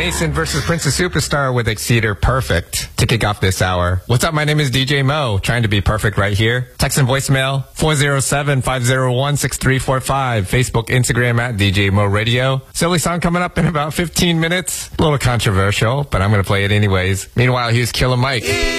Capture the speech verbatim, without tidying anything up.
Mason versus Princess Superstar with Exceeder Perfect to kick off this hour. What's up? My name is D J Mo, trying to be perfect right here. Text and voicemail four oh seven, five oh one, six three four five. Facebook, Instagram at D J Mo Radio. Silly song coming up in about fifteen minutes. A little controversial, but I'm going to play it anyways. Meanwhile, here's Killer Mike.